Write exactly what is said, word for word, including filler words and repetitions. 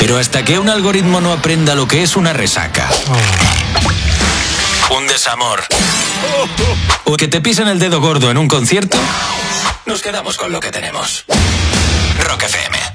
Pero hasta que un algoritmo no aprenda lo que es una resaca, un desamor o que te pisen el dedo gordo en un concierto, nos quedamos con lo que tenemos. Rock F M.